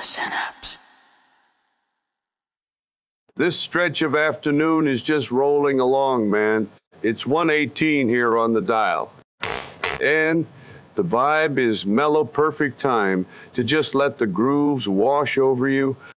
synapse. This stretch of afternoon is just rolling along, man. It's 1:18 here on the dial. And the vibe is mellow, perfect time to just let the grooves wash over you